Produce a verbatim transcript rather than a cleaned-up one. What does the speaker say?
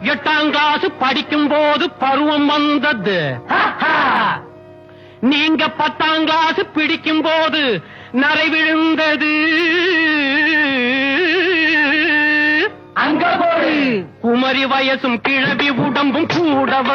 எட்டாம் கிளாஸ் படிக்கும் போது பருவம் வந்தது. நீங்க பத்தாம் கிளாஸ் பிடிக்கும் போது நரை விழுந்தது. அங்க போடு. குமரி வயசும் கிழவி உடம்பும் கூட